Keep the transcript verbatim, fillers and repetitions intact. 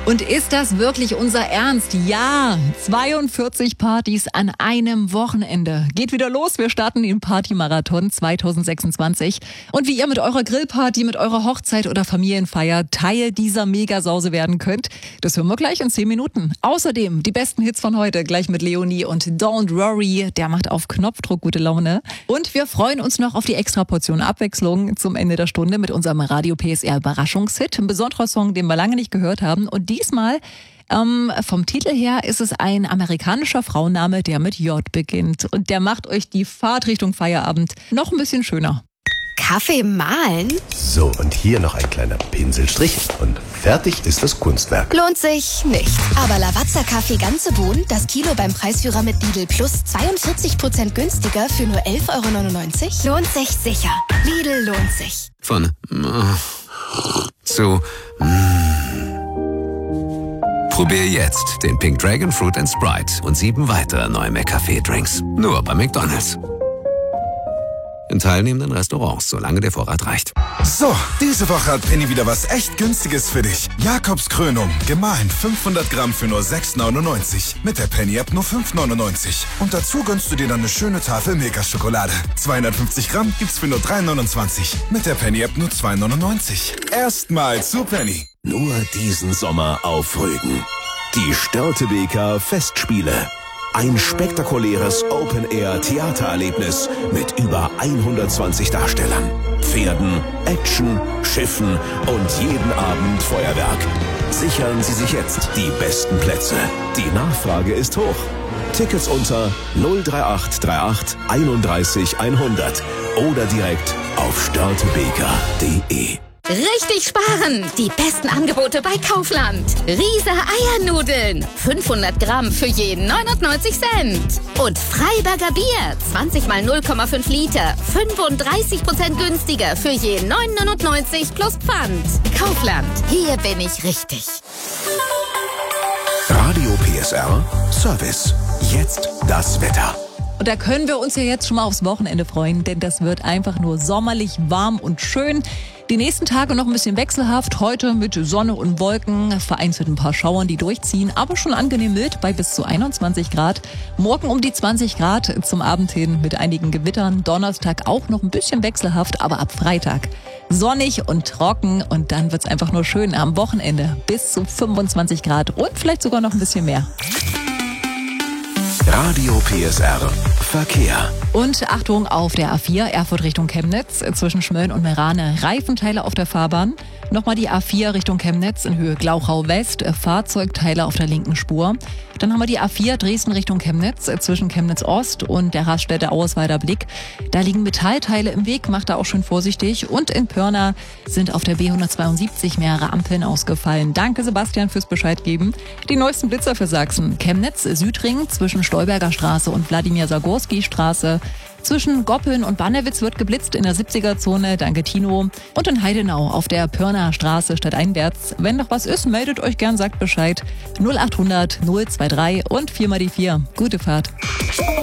Und ist das wirklich unser Ernst? Ja, zweiundvierzig Partys an einem Wochenende. Geht wieder los, wir starten den Partymarathon zwanzig sechsundzwanzig. Und wie ihr mit eurer Grillparty, mit eurer Hochzeit oder Familienfeier Teil dieser Megasause werden könnt, das hören wir gleich in zehn Minuten. Außerdem die besten Hits von heute, gleich mit Leonie und Don't Worry, der macht auf Knopfdruck gute Laune. Und wir freuen uns noch auf die extra Portion Abwechslung zum Ende der Stunde mit unserem Radio P S R Überraschungshit. Ein besonderer Song, den wir lange nicht gehört haben. Und diesmal, ähm, vom Titel her, ist es ein amerikanischer Frauenname, der mit J beginnt. Und der macht euch die Fahrt Richtung Feierabend noch ein bisschen schöner. Kaffee mahlen? So, und hier noch ein kleiner Pinselstrich und fertig ist das Kunstwerk. Lohnt sich nicht. Aber Lavazza Kaffee ganze Bohnen, das Kilo beim Preisführer mit Lidl Plus zweiundvierzig Prozent günstiger für nur elf Euro neunundneunzig? Lohnt sich sicher. Lidl lohnt sich. Von äh, zu mm. Probier jetzt den Pink Dragon Fruit and Sprite und sieben weitere neue McCafé-Drinks. Nur bei McDonald's. In teilnehmenden Restaurants, solange der Vorrat reicht. So, diese Woche hat Penny wieder was echt Günstiges für dich. Jakobskrönung, gemahlen fünfhundert Gramm für nur sechs neunundneunzig. Mit der Penny-App nur fünf neunundneunzig. Und dazu gönnst du dir dann eine schöne Tafel Milka-Schokolade. zweihundertfünfzig Gramm gibt's für nur drei neunundzwanzig. Mit der Penny-App nur zwei neunundneunzig. Erstmal zu Penny. Nur diesen Sommer auf Rügen. Die Störtebeker Festspiele. Ein spektakuläres Open-Air-Theatererlebnis mit über hundertzwanzig Darstellern, Pferden, Action, Schiffen und jeden Abend Feuerwerk. Sichern Sie sich jetzt die besten Plätze. Die Nachfrage ist hoch. Tickets unter null drei acht drei acht einunddreißig hundert oder direkt auf störtebeker punkt de. Richtig sparen! Die besten Angebote bei Kaufland. Riese Eiernudeln. fünfhundert Gramm für jeden neunundneunzig Cent. Und Freiberger Bier. zwanzig mal null Komma fünf Liter. fünfunddreißig Prozent günstiger für jeden neun neunundneunzig plus Pfand. Kaufland. Hier bin ich richtig. Radio P S R Service. Jetzt das Wetter. Und da können wir uns ja jetzt schon mal aufs Wochenende freuen, denn das wird einfach nur sommerlich warm und schön. Die nächsten Tage noch ein bisschen wechselhaft, heute mit Sonne und Wolken, vereinzelt ein paar Schauern, die durchziehen, aber schon angenehm mild bei bis zu einundzwanzig Grad. Morgen um die zwanzig Grad, zum Abend hin mit einigen Gewittern, Donnerstag auch noch ein bisschen wechselhaft, aber ab Freitag sonnig und trocken und dann wird's einfach nur schön am Wochenende bis zu fünfundzwanzig Grad und vielleicht sogar noch ein bisschen mehr. Radio P S R Verkehr. Und Achtung auf der A vier, Erfurt Richtung Chemnitz, zwischen Schmölln und Meerane, Reifenteile auf der Fahrbahn. Nochmal die A vier Richtung Chemnitz in Höhe Glauchau West, Fahrzeugteile auf der linken Spur. Dann haben wir die A vier Dresden Richtung Chemnitz, zwischen Chemnitz Ost und der Raststätte Auersweider Blick. Da liegen Metallteile im Weg, macht da auch schön vorsichtig. Und in Pirna sind auf der B hundertzweiundsiebzig mehrere Ampeln ausgefallen. Danke Sebastian fürs Bescheid geben. Die neuesten Blitzer für Sachsen. Chemnitz Südring zwischen Stolberger Straße und Wladimir-Sagorski Straße. Zwischen Goppeln und Bannewitz wird geblitzt in der siebziger-Zone, danke Tino. Und in Heidenau auf der Pirnaer Straße stadteinwärts. Wenn noch was ist, meldet euch gern, sagt Bescheid. null achthundert null zwei drei und vier mal die vier. Gute Fahrt.